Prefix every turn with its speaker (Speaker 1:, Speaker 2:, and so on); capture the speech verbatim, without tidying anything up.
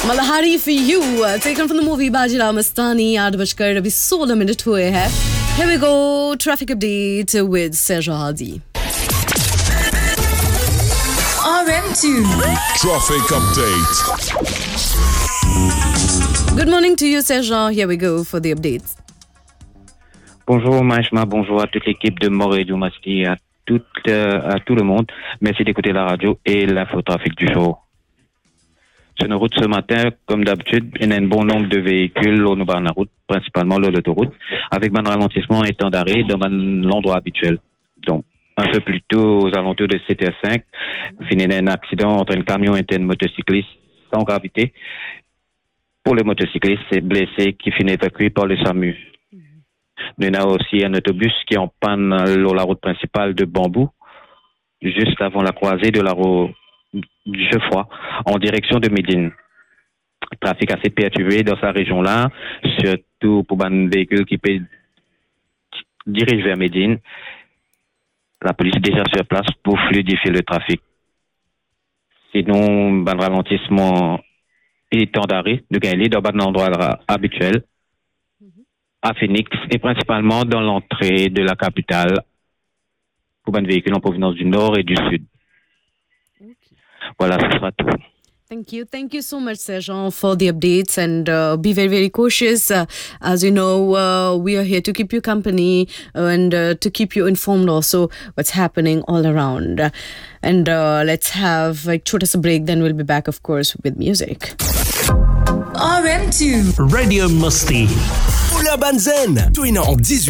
Speaker 1: Malahari for you, uh, taken from the movie Bajirao Mastani. आठ बजकर अभी सोलह मिनट हुए हैं. Here we go, traffic update with Sejadi.
Speaker 2: R M two
Speaker 3: Traffic update.
Speaker 1: Good morning to you, Seja. Here we go for the updates.
Speaker 4: Bonjour Maïchma, bonjour à toute l'équipe de Moreau Masti, à, tout, euh, à tout le monde. Merci d'écouter la radio et l'infotrafic du jour. Sur nos routes ce matin, comme d'habitude, il y a un bon nombre de véhicules au niveau de la route, principalement le l'autoroute, avec un ralentissement et temps d'arrêt dans l'endroit habituel. Donc, un peu plus tôt, aux alentours de sept heures cinq, fini d'un accident entre un camion et un motocycliste sans gravité. Pour le motocycliste, c'est blessé qui finit évacué par le SAMU. Il y a aussi un autobus qui est en panne sur la route principale de Bambou, juste avant la croisée de la route du Geoffroy, en direction de Médine. Trafic assez perturbé dans sa région-là, surtout pour un véhicule qui peut dirige vers Médine. La police est déjà sur place pour fluidifier le trafic. Sinon, un ralentissement et temps d'arrêt de gagner dans un endroit habituel à Phoenix et principalement dans l'entrée de la capitale pour un véhicule en provenance du nord et du sud.
Speaker 1: Okay.
Speaker 4: Voilà, ce sera tout.
Speaker 1: Thank you. Thank you so much, Sejan, for the updates, and uh, be very, very cautious. Uh, as you know, uh, we are here to keep you company and uh, to keep you informed also what's happening all around. Uh, and uh, let's have a short break, then we'll be back, of course, with music.
Speaker 2: R M two
Speaker 5: Radio Musty.
Speaker 6: Oula Banzen, tout est en dix-huit.